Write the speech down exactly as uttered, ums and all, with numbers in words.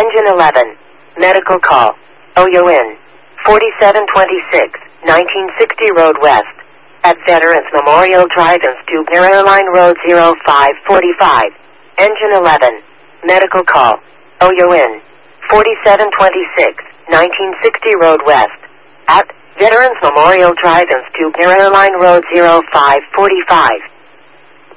Engine eleven. Medical call. O U N. forty-seven twenty-six, nineteen sixty Road West. At Veterans Memorial Drive in Stubner Airline Road zero five forty-five. Engine eleven. Medical call. O U N. forty-seven twenty-six, nineteen sixty Road West. At Veterans Memorial Drive in Stubner Airline Road zero five forty-five.